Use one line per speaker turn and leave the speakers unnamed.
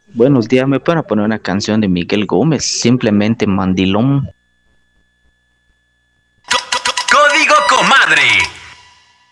Buenos días, me para poner una canción de Miguel Gómez, simplemente Mandilón.
Código Comadre.